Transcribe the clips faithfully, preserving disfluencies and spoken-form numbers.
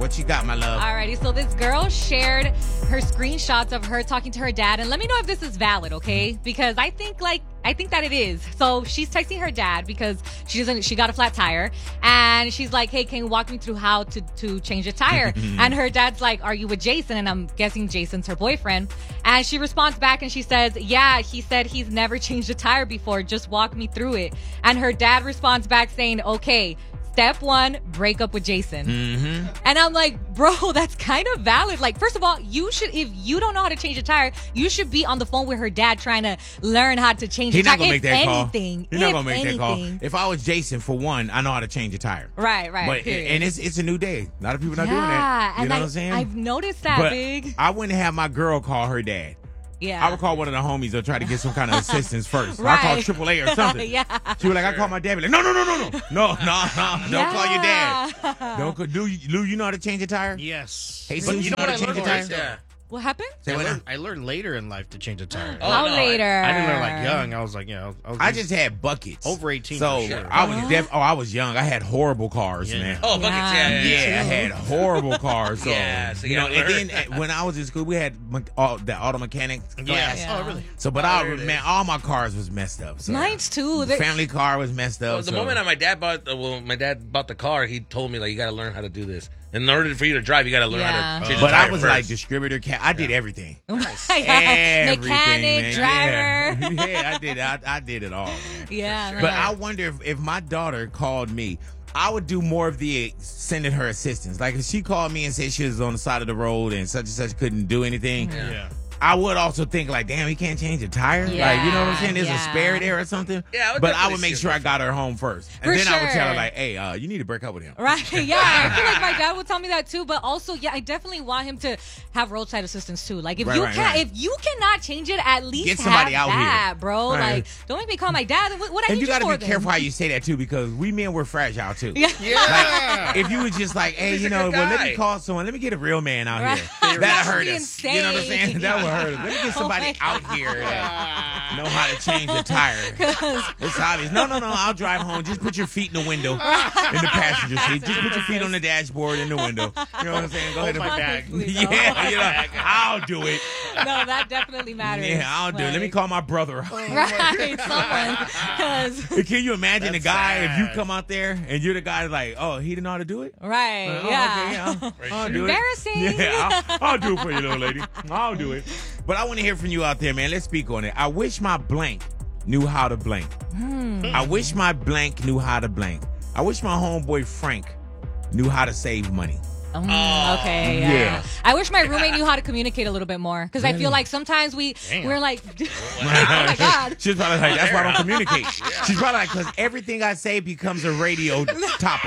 What you got, my love? Alrighty, so this girl shared her screenshots of her talking to her dad, and let me know if this is valid, okay? Because I think like I think that it is. So she's texting her dad because she doesn't. She got a flat tire, and she's like, "Hey, can you walk me through how to to change a tire?" And her dad's like, "Are you with Jason?" And I'm guessing Jason's her boyfriend. And she responds back and she says, "Yeah, he said he's never changed a tire before. Just walk me through it." And her dad responds back saying, "Okay. Step one, break up with Jason." Mm-hmm. And I'm like, bro, that's kind of valid. Like, first of all, you should, if you don't know how to change a tire, you should be on the phone with her dad trying to learn how to change He's a tire. not going to make that call. Anything, He's not if going to make anything. that call. If I was Jason, for one, I know how to change a tire. Right, right. But, period. and it's it's a new day. A lot of people not yeah, doing that. You and know I, what I'm saying? I've noticed that, but big. I wouldn't have my girl call her dad. Yeah. I would call one of the homies or try to get some kind of assistance first. Right. I call triple A or something. Yeah. She was like, I call my dad. Be like, no, no, no, no, no, no, no, no. Don't Yeah. call your dad. Don't co- do you, Lou? You know how to change a tire? Yes. Hey, But so you know what I change learned? a tire? later? Yeah. What happened? Say I what now? learned, I learned later in life to change a tire. Oh, How no, I- later? I didn't learn like young. I was like, you know, I, was I just had buckets. over eighteen. So for sure. I was def- oh, I was young. I had horrible cars, Yeah. man. Oh, buckets, yeah, yeah, Yeah, yeah. I had horrible cars. So, Yeah, so you you know, gotta and learn. then uh, when I was in school, we had me- all, the auto mechanics class. Yes. Yeah. Oh, really? So, but Oh, I there it man, is. all my cars was messed up. So. Mine's too. The They're- family car was messed up. Well, the so. moment that my dad bought, uh, well, my dad bought the car, he told me like, you got to learn how to do this. In order for you to drive, you got to learn Yeah. how to change But the tire I was first. like distributor cat. I did everything. Yeah. Everything, Mechanic, man. driver. Yeah. yeah, I did. I, I did it all. Man. Yeah. But I wonder if, if my daughter called me, I would do more of the sending her assistance. Like if she called me and said she was on the side of the road and such and such couldn't do anything, Yeah. yeah. I would also think like, damn, he can't change a tire. Yeah, like, you know what I'm saying? There's yeah. a spare there or something. Yeah, I would but I definitely would make see sure it. I got her home first, and For then I would tell her sure. like, hey, uh, you need to break up with him. Right, yeah. I feel like my dad would tell me that too, but also, yeah, I definitely want him to have roadside assistance too. Like, if Right, you right, can't, right. if you cannot change it, at least Get somebody have out here. that, bro. Right. Like, don't make me call my dad. What, what I And need you gotta for be then? careful how you say that too, because we men we're fragile too. Yeah. Yeah. If you was just like, hey, He's you a know, good well, let me guy. call someone. Let me get a real man out Right. here. That That'll would hurt be us. You know what I'm saying? insane. That would hurt us. Let me get Oh somebody my out here that know how to change a tire. It's obvious. No, no, no. I'll drive home. Just put your feet in the window, in the passenger seat. Just put your feet on the dashboard in the window. You know what I'm saying? Go ahead and my bag. Honestly, though. yeah, you know, I'll do it. No, that definitely matters. Yeah, I'll do it. Let me call my brother. Right, someone. Because, Can you imagine That's a guy if you sad. come out there and you're the guy like, oh, he didn't know how to do it? right, Oh, yeah. okay, yeah. I'll, I'll do it. Embarrassing. Yeah, I'll, I'll do it for you, little lady. I'll do it. But I want to hear from you out there, man. Let's speak on it. I wish my blank knew how to blank. I wish my blank knew how to blank. I wish my homeboy Frank knew how to save money. Mm, okay, yeah. Yeah. I wish my roommate knew how to communicate a little bit more because I feel like sometimes we Damn. we're like, oh my god, She's probably like, that's why I don't communicate. She's probably like, because everything I say becomes a radio topic.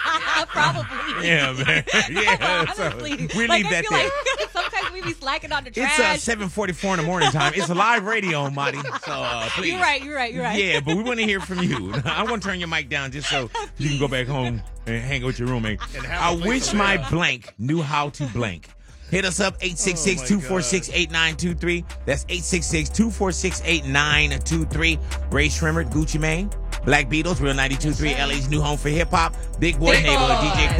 probably. Yeah, man. Yeah. So Honestly, we like, leave I that feel there. like sometimes we be slacking on the It's trash. uh, seven forty-four in the morning time. It's a live radio, Marty. So uh, please. You're right. You're right. You're right. Yeah, but we want to hear from you. I want to turn your mic down just so you can go back home and hang out with your roommate. have I a place wish to my live. blank knew how to blank. Hit us up, eight six six, two four six, eight nine two three. That's eight six six, two four six, eight nine two three. Ray Shrimmert, Gucci Mane, Black Beatles, Real ninety-two point three, L A's new home for hip-hop. Big Boy Big Neighborhood, Boy. D J Quik.